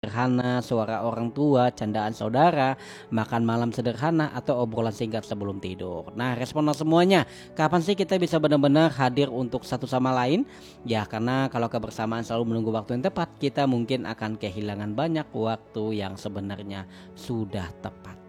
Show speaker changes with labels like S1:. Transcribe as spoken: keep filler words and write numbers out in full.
S1: sederhana, suara orang tua, candaan saudara, makan malam sederhana, atau obrolan singkat sebelum tidur. Nah, respon semuanya, kapan sih kita bisa benar-benar hadir untuk satu sama lain? Ya, karena kalau kebersamaan selalu menunggu waktu yang tepat, kita mungkin akan kehilangan banyak waktu yang sebenarnya sudah tepat.